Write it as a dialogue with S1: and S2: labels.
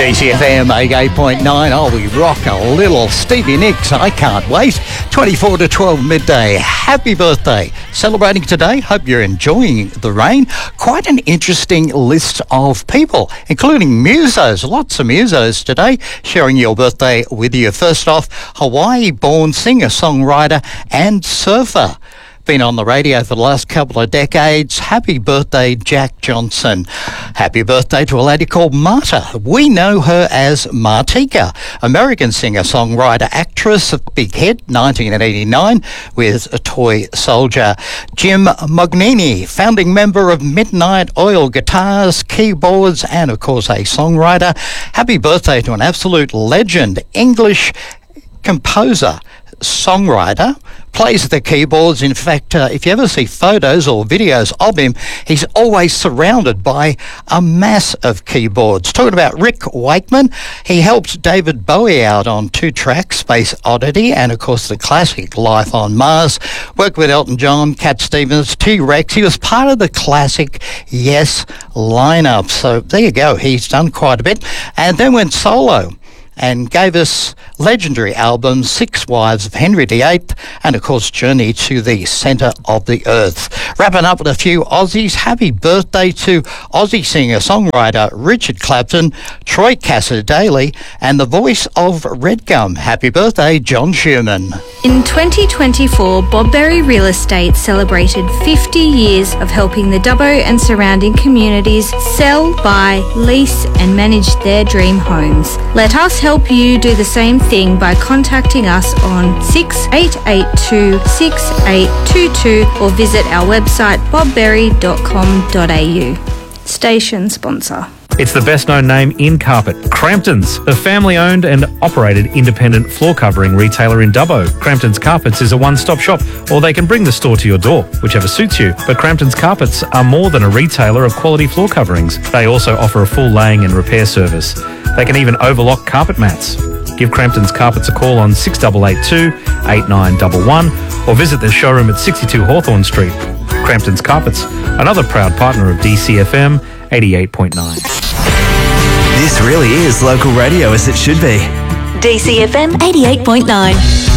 S1: DCFM 88.9. Oh, we rock a little Stevie Nicks. I can't wait. 24 to 12 midday. Happy birthday. Celebrating today. Hope you're enjoying the rain. Quite an interesting list of people, including musos. Lots of musos today sharing your birthday with you. First off, Hawaii-born singer, songwriter and surfer. Been on the radio for the last couple of decades. Happy birthday, Jack Johnson. Happy birthday to a lady called Marta. We know her as Martika, American singer, songwriter, actress of Big Hit, 1989, with a Toy Soldier. Jim Mognini, founding member of Midnight Oil, guitars, keyboards, and of course a songwriter. Happy birthday to an absolute legend, English composer, songwriter, plays the keyboards. In fact, if you ever see photos or videos of him, he's always surrounded by a mass of keyboards. Talking about Rick Wakeman, he helped David Bowie out on 2 tracks, Space Oddity and of course the classic Life on Mars. Worked with Elton John, Cat Stevens, T-Rex. He was part of the classic Yes lineup. So there you go, he's done quite a bit. And then went solo and gave us legendary albums, Six Wives of Henry VIII, and of course Journey to the Centre of the Earth. Wrapping up with a few Aussies, happy birthday to Aussie singer-songwriter Richard Clapton, Troy Cassar-Daley, and the voice of Red Gum. Happy birthday, John Schumann.
S2: In 2024, Bob Berry Real Estate celebrated 50 years of helping the Dubbo and surrounding communities sell, buy, lease and manage their dream homes. Let us help you do the same thing by contacting us on 6882 6822 or visit our website bobberry.com.au. Station sponsor.
S3: It's the best-known name in carpet, Crampton's, a family-owned and operated independent floor covering retailer in Dubbo. Crampton's Carpets is a one-stop shop, or they can bring the store to your door, whichever suits you. But Crampton's Carpets are more than a retailer of quality floor coverings. They also offer a full laying and repair service. They can even overlock carpet mats. Give Crampton's Carpets a call on 6882 8911 or visit their showroom at 62 Hawthorne Street. Crampton's Carpets, another proud partner of DCFM 88.9.
S4: This really is local radio as it should be.
S5: DCFM 88.9.